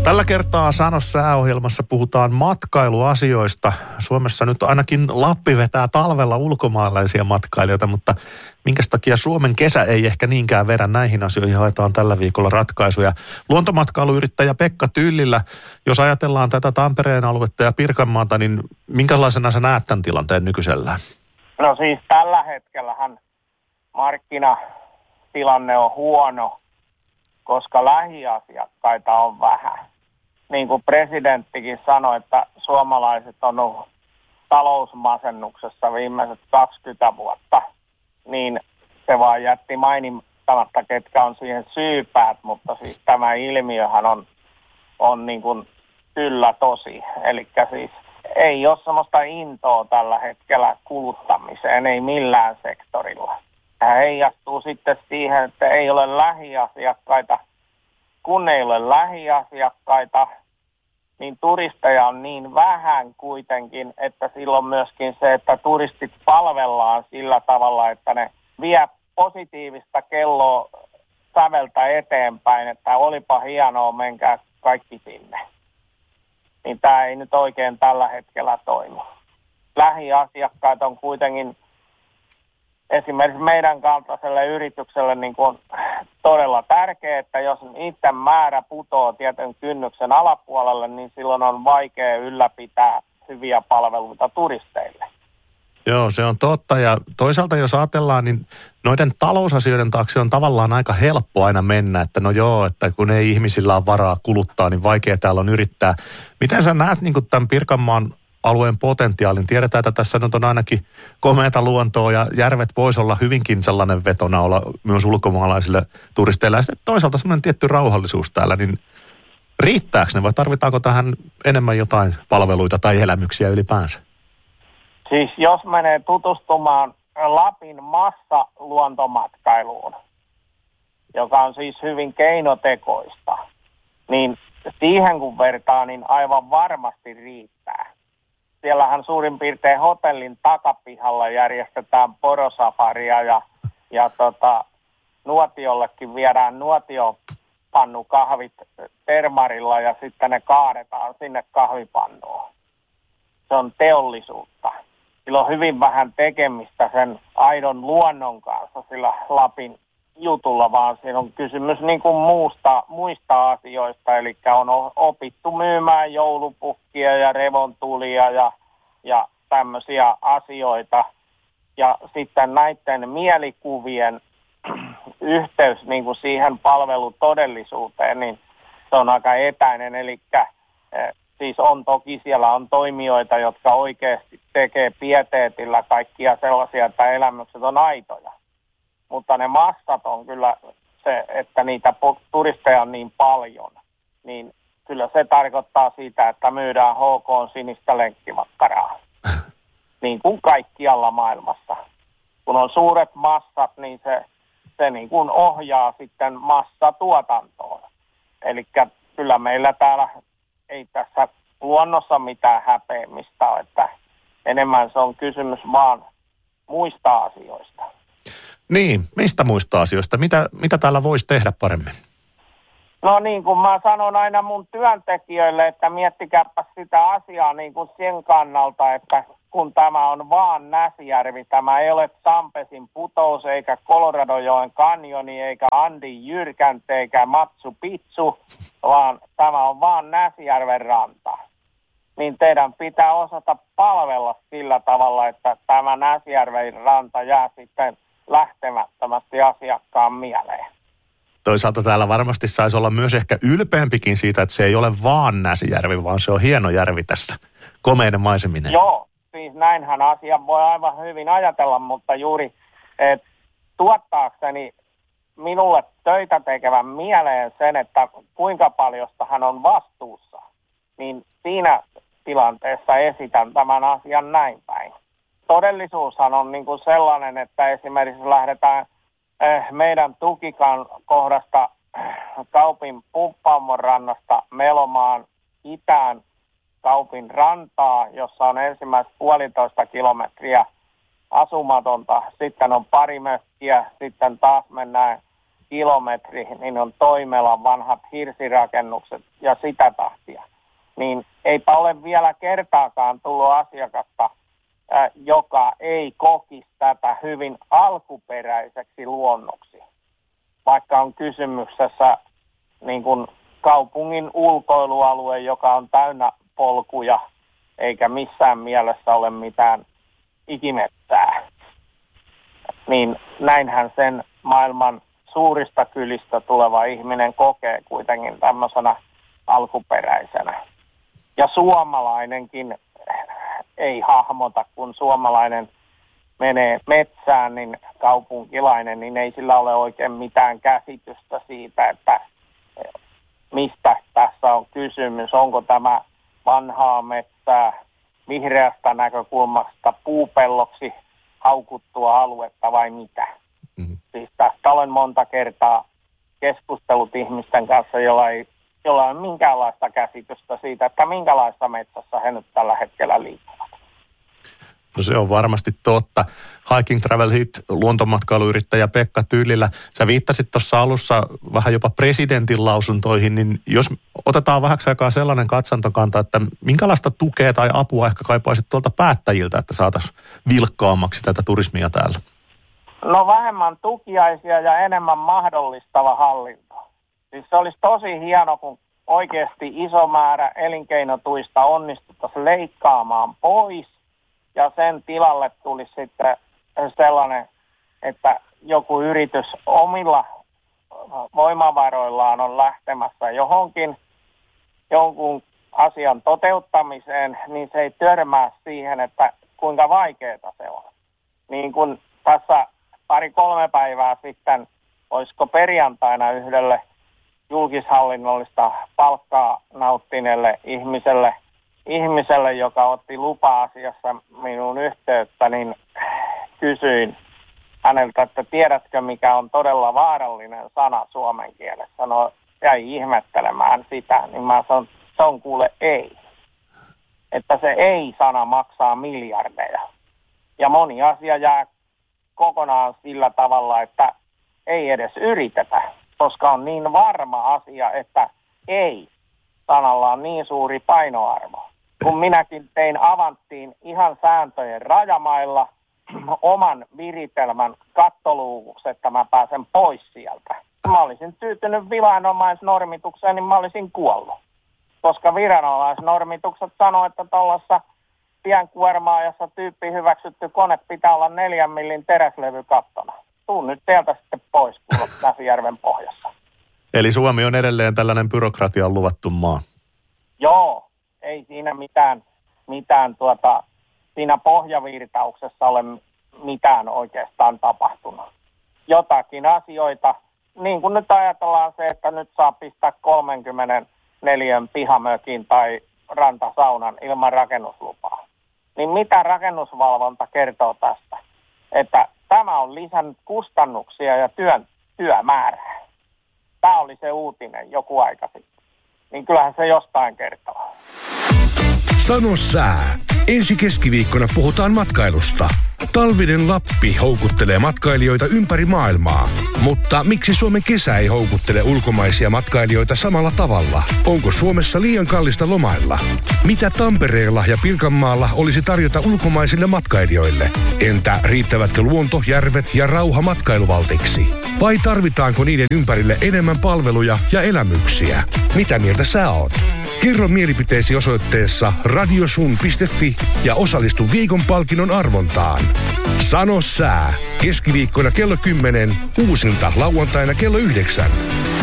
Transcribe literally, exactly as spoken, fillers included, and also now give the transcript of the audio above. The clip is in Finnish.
Tällä kertaa Sano sääohjelmassa puhutaan matkailuasioista. Suomessa nyt ainakin Lappi vetää talvella ulkomaalaisia matkailijoita, mutta minkäs takia Suomen kesä ei ehkä niinkään vedä, näihin asioihin haetaan tällä viikolla ratkaisuja. Luontomatkailuyrittäjä Pekka Tyllillä, jos ajatellaan tätä Tampereen aluetta ja Pirkanmaata, niin minkälaisena sä näet tämän tilanteen nykyisellään? No siis tällä hetkellähän markkinatilanne on huono, koska lähiasiakkaita on vähän. Niin kuin presidenttikin sanoi, että suomalaiset on ollut talousmasennuksessa viimeiset kaksikymmentä vuotta, niin se vaan jätti mainittamatta, ketkä on siihen syypäät, mutta siis tämä ilmiöhän on, on niin kuin kyllä tosi. Eli siis ei ole semmoista intoa tällä hetkellä kuluttamiseen, ei millään sektorilla. Tämä heijastuu sitten siihen, että ei ole lähiasiakkaita. Kun ei ole lähiasiakkaita, niin turisteja on niin vähän kuitenkin, että silloin myöskin se, että turistit palvellaan sillä tavalla, että ne vie positiivista kelloa säveltä eteenpäin, että olipa hienoa, menkää kaikki sinne. Niin tämä ei nyt oikein tällä hetkellä toimi. Lähiasiakkaat on kuitenkin esimerkiksi meidän kaltaiselle yritykselle niin kuin todella tärkeää, että jos niiden määrä putoo tietyn kynnyksen alapuolelle, niin silloin on vaikea ylläpitää hyviä palveluita turisteille. Joo, se on totta. Ja toisaalta jos ajatellaan, niin noiden talousasioiden taakse on tavallaan aika helppo aina mennä, että no joo, että kun ei ihmisillä ole varaa kuluttaa, niin vaikea täällä on yrittää. Miten sä näet niin kuin tämän Pirkanmaan alueen potentiaalin? Tiedetään, että tässä nyt on ainakin komeata luontoa ja järvet voisi olla hyvinkin sellainen vetona olla myös ulkomaalaisille turisteille. Ja sitten toisaalta semmoinen tietty rauhallisuus täällä, niin riittääkö ne vai tarvitaanko tähän enemmän jotain palveluita tai elämyksiä ylipäänsä? Siis jos menee tutustumaan Lapin massaluontomatkailuun, joka on siis hyvin keinotekoista, niin siihen kun vertaa, niin aivan varmasti riittää. Siellähän suurin piirtein hotellin takapihalla järjestetään porosafaria ja, ja tota, nuotiollekin viedään nuotiopannukahvit termarilla ja sitten ne kaadetaan sinne kahvipannuun. Se on teollisuutta. Sillä on hyvin vähän tekemistä sen aidon luonnon kanssa sillä Lapin jutulla, vaan siinä on kysymys niin kuin muusta, muista asioista. Eli on opittu myymään joulupukkia ja revontulia ja, ja tämmöisiä asioita. Ja sitten näiden mielikuvien yhteys niin kuin siihen palvelutodellisuuteen, niin se on aika etäinen. Eli siis on toki siellä on toimijoita, jotka oikeasti tekee pieteetillä kaikkia sellaisia, että elämykset on aitoja. Mutta ne massat on kyllä se, että niitä turisteja on niin paljon, niin kyllä se tarkoittaa sitä, että myydään H K:n sinistä lenkkimakkaraa. Niin kuin kaikkialla maailmassa. Kun on suuret massat, niin se, se niin kuin ohjaa sitten massatuotantoon. Eli kyllä meillä täällä ei tässä luonnossa mitään häpeämistä ole, että enemmän se on kysymys vaan muista asioista. Niin, mistä muista asioista? Mitä, mitä täällä voisi tehdä paremmin? No niin kuin mä sanon aina mun työntekijöille, että miettikääpä sitä asiaa niin kuin sen kannalta, että kun tämä on vaan Näsijärvi, tämä ei ole Zampesin putous, eikä Coloradojoen kanjoni, eikä Andin jyrkänte, eikä Machu Picchu, vaan tämä on vaan Näsijärven ranta. Niin teidän pitää osata palvella sillä tavalla, että tämä Näsijärven ranta jää sitten lähtemättömästi asiakkaan mieleen. Toisaalta täällä varmasti saisi olla myös ehkä ylpeämpikin siitä, että se ei ole vaan Näsijärvi, vaan se on hieno järvi tässä komeinen maiseminen. Joo, siis näinhän asia voi aivan hyvin ajatella, mutta juuri et, tuottaakseni minulle töitä tekevän mieleen sen, että kuinka paljosta hän on vastuussa, niin siinä tilanteessa esitän tämän asian näin päin. Todellisuushan on niin kuin sellainen, että esimerkiksi lähdetään eh, meidän tukikan kohdasta eh, Kaupin Pumppaamon rannasta melomaan itään Kaupin rantaa, jossa on ensimmäiset puolitoista kilometriä asumatonta. Sitten on pari mökkiä, sitten taas mennään kilometri, niin on Toimelan vanhat hirsirakennukset ja sitä tahtia. Niin eipä ole vielä kertaakaan tullut asiakasta, ää, joka ei kokisi tätä hyvin alkuperäiseksi luonnoksi. Vaikka on kysymyksessä niin kuin kaupungin ulkoilualue, joka on täynnä polkuja, eikä missään mielessä ole mitään ikimetsää. Niin näinhän sen maailman suurista kylistä tuleva ihminen kokee kuitenkin tämmöisenä alkuperäisenä. Ja suomalainenkin ei hahmota, kun suomalainen menee metsään, niin kaupunkilainen, niin ei sillä ole oikein mitään käsitystä siitä, että mistä tässä on kysymys. Onko tämä vanhaa metsää vihreästä näkökulmasta puupelloksi haukuttua aluetta vai mitä? Mm-hmm. Siis tästä olen monta kertaa keskustellut ihmisten kanssa, joilla ei, jolla ei ole minkäänlaista käsitystä siitä, että minkälaista metsässä he nyt tällä hetkellä liikkuvat. No se on varmasti totta. Hiking Travel Hit luontomatkailuyrittäjä Pekka Tyylilä, sä viittasit tuossa alussa vähän jopa presidentin lausuntoihin, niin jos otetaan vähäksi aikaa sellainen katsantokanta, että minkälaista tukea tai apua ehkä kaipaisit tuolta päättäjiltä, että saataisiin vilkkaammaksi tätä turismia täällä? No vähemmän tukiaisia ja enemmän mahdollistava hallinto. Siis se olisi tosi hieno, kun oikeasti iso määrä elinkeinotuista onnistuttaisiin leikkaamaan pois. Ja sen tilalle tulisi sitten sellainen, että joku yritys omilla voimavaroillaan on lähtemässä johonkin jonkun asian toteuttamiseen, niin se ei törmää siihen, että kuinka vaikeaa se on. Niin kuin tässä pari-kolme päivää sitten, olisiko perjantaina yhdelle julkishallinnollista palkkaa nauttineelle ihmiselle, ihmiselle, joka otti lupa-asiassa minun yhteyttä, niin kysyin häneltä, että tiedätkö mikä on todella vaarallinen sana suomen kielessä. No jäi ihmettelemään sitä, niin mä sanon, se on kuule ei. Että se ei-sana maksaa miljardeja. Ja moni asia jää kokonaan sillä tavalla, että ei edes yritetä, koska on niin varma asia, että ei sanalla on niin suuri painoarvo. Kun minäkin tein Avanttiin ihan sääntöjen rajamailla oman viritelmän kattoluukuksi, että mä pääsen pois sieltä. Mä olisin tyytynyt viranomaisnormitukseen, niin mä olisin kuollut. Koska viranomaisnormitukset sanoo, että tuollaisessa pienkuorma-ajassa tyyppi hyväksytty kone pitää olla neljän millin teräslevy kattona. Tuun nyt teiltä sitten pois, kun on Näsijärven pohjassa. Eli Suomi on edelleen tällainen byrokratian luvattu maa. Joo, ei siinä mitään, mitään tuota, siinä pohjavirtauksessa ole mitään oikeastaan tapahtunut. Jotakin asioita, niin kuin nyt ajatellaan se, että nyt saa pistää kolmekymmentäneljä pihamökin tai rantasaunan ilman rakennuslupaa. Niin mitä rakennusvalvonta kertoo tästä? Että tämä on lisännyt kustannuksia ja työn, työmäärää. Tämä oli se uutinen joku aika sitten. Niin kyllähän se jostain kertoo. Sano sää. Ensi keskiviikkona puhutaan matkailusta. Talvinen Lappi houkuttelee matkailijoita ympäri maailmaa. Mutta miksi Suomen kesä ei houkuttele ulkomaisia matkailijoita samalla tavalla? Onko Suomessa liian kallista lomailla? Mitä Tampereella ja Pirkanmaalla olisi tarjota ulkomaisille matkailijoille? Entä riittävätkö luonto, järvet ja rauha matkailuvaltiksi? Vai tarvitaanko niiden ympärille enemmän palveluja ja elämyksiä? Mitä mieltä sä oot? Kerro mielipiteesi osoitteessa radiosun piste fi ja osallistu viikon palkinnon arvontaan. Sano sää. Keskiviikkona kello kymmenen, uusinta lauantaina kello yhdeksän.